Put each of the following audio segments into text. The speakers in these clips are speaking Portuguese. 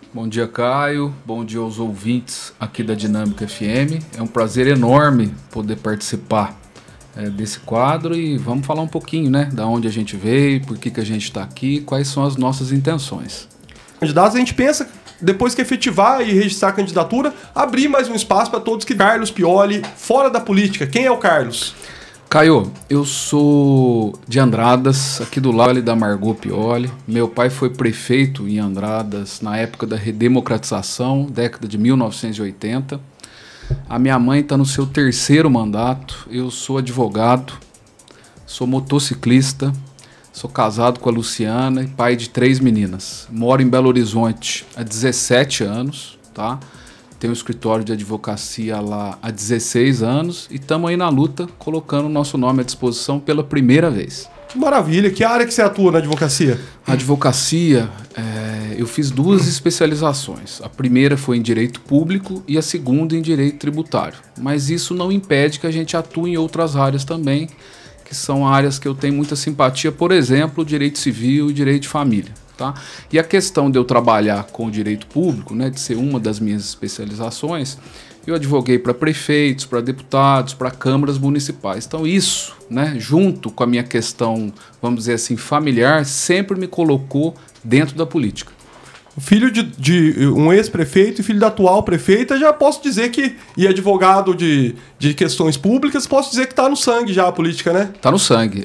Bom dia, Caio. Bom dia aos ouvintes aqui da Dinâmica FM. É um prazer enorme poder participar desse quadro e vamos falar um pouquinho, né, da onde a gente veio, por que a gente está aqui, quais são as nossas intenções. Candidatos, a gente pensa, depois que efetivar e registrar a candidatura, abrir mais um espaço para todos que... Carlos Pioli, fora da política. Quem é o Carlos? Caio, eu sou de Andradas, aqui do lado da Margot Pioli. Meu pai foi prefeito em Andradas na época da redemocratização, década de 1980. A minha mãe está no seu 3º mandato. Eu sou advogado, sou motociclista, sou casado com a Luciana e pai de 3 meninas. Moro em Belo Horizonte há 17 anos, tá? Tenho um escritório de advocacia lá há 16 anos e estamos aí na luta, colocando o nosso nome à disposição pela primeira vez. Que maravilha! Que área que você atua na advocacia? A advocacia, eu fiz 2 especializações. A primeira foi em direito público e a segunda em direito tributário. Mas isso não impede que a gente atue em outras áreas também, que são áreas que eu tenho muita simpatia, por exemplo, direito civil e direito de família. Tá? E a questão de eu trabalhar com o direito público, né, de ser uma das minhas especializações, eu advoguei para prefeitos, para deputados, para câmaras municipais. Então isso, né, junto com a minha questão, vamos dizer assim, familiar, sempre me colocou dentro da política. Filho de um ex-prefeito e filho da atual prefeita, já posso dizer que, e advogado de questões públicas, posso dizer que está no sangue já a política, né? Está no sangue.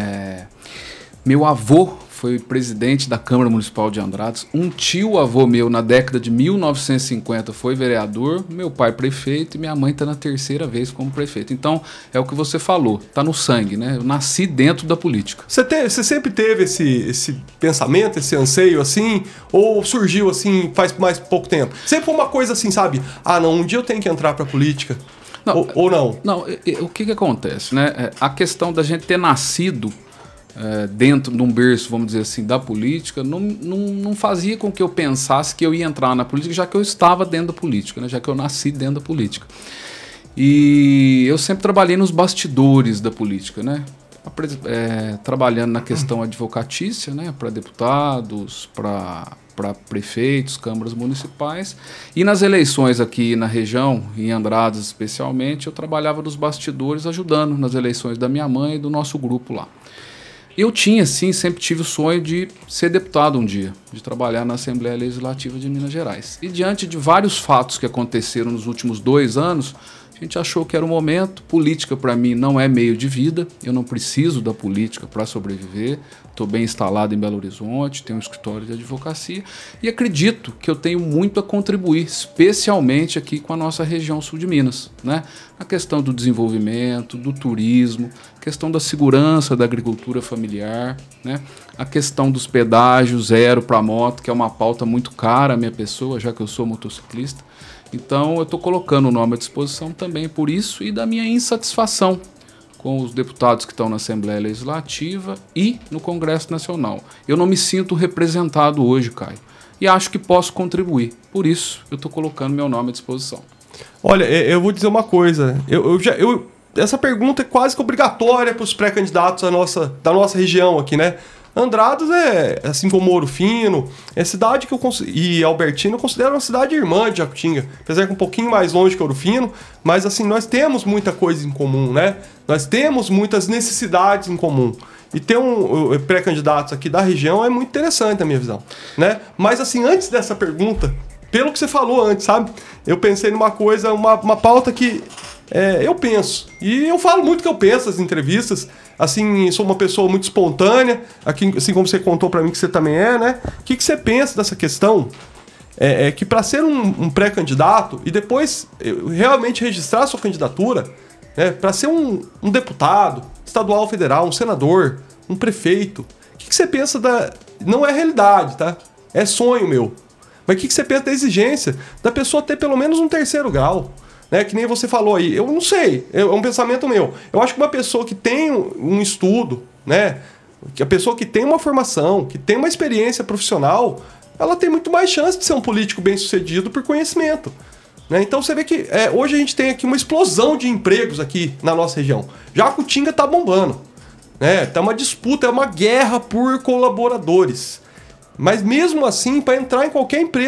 Meu avô foi presidente da Câmara Municipal de Andradas. Um tio-avô meu, na década de 1950, foi vereador. Meu pai prefeito e minha mãe está na 3ª vez como prefeito. Então, é o que você falou, está no sangue, né? Eu nasci dentro da política. Você sempre teve esse pensamento, esse anseio assim? Ou surgiu assim faz mais pouco tempo? Sempre foi uma coisa assim, sabe? Ah, não, um dia eu tenho que entrar para a política. Não, ou não? Não, o que acontece, né? A questão da gente ter nascido dentro de um berço, vamos dizer assim, da política, não fazia com que eu pensasse que eu ia entrar na política, já que eu estava dentro da política, né? Já que eu nasci dentro da política. E eu sempre trabalhei nos bastidores da política, né? Trabalhando na questão advocatícia, né? Para deputados, para prefeitos, câmaras municipais. E nas eleições aqui na região, em Andradas especialmente, eu trabalhava nos bastidores ajudando nas eleições da minha mãe e do nosso grupo lá. Eu tinha, sim, sempre tive o sonho de ser deputado um dia, de trabalhar na Assembleia Legislativa de Minas Gerais. E diante de vários fatos que aconteceram nos últimos 2 anos, a gente achou que era o momento. Política, para mim, não é meio de vida. Eu não preciso da política para sobreviver. Estou bem instalado em Belo Horizonte, tenho um escritório de advocacia e acredito que eu tenho muito a contribuir, especialmente aqui com a nossa região sul de Minas, né? A questão do desenvolvimento, do turismo, a questão da segurança da agricultura familiar, né? A questão dos pedágios zero para moto, que é uma pauta muito cara à minha pessoa, já que eu sou motociclista. Então eu estou colocando o nome à disposição também por isso e da minha insatisfação com os deputados que estão na Assembleia Legislativa e no Congresso Nacional. Eu não me sinto representado hoje, Caio, e acho que posso contribuir. Por isso eu estou colocando meu nome à disposição. Olha, eu vou dizer uma coisa. Essa pergunta é quase que obrigatória para os pré-candidatos da nossa região aqui, né? Andradas assim como Ouro Fino, é cidade que e Albertina eu considero uma cidade irmã de Jacutinga, apesar que um pouquinho mais longe que Ouro Fino, mas assim, nós temos muita coisa em comum, né? Nós temos muitas necessidades em comum. E ter pré-candidatos aqui da região é muito interessante na minha visão, né? Mas assim, antes dessa pergunta, pelo que você falou antes, sabe? Eu pensei numa coisa, uma pauta que eu penso. E eu falo muito o que eu penso nas entrevistas. Assim, sou uma pessoa muito espontânea, assim como você contou pra mim que você também é, né? O que você pensa dessa questão? Que para ser um pré-candidato e depois realmente registrar sua candidatura, né? Para ser um deputado estadual, federal, um senador, um prefeito, o que você pensa não é realidade, tá? É sonho meu. Mas o que você pensa da exigência da pessoa ter pelo menos um 3º grau? Né, que nem você falou aí, eu não sei, é um pensamento meu. Eu acho que uma pessoa que tem um estudo, né, que a pessoa que tem uma formação, que tem uma experiência profissional, ela tem muito mais chance de ser um político bem-sucedido por conhecimento. Né? Então você vê que hoje a gente tem aqui uma explosão de empregos aqui na nossa região. Jacutinga tá bombando. Né? Tá uma disputa, é uma guerra por colaboradores. Mas mesmo assim, para entrar em qualquer empresa,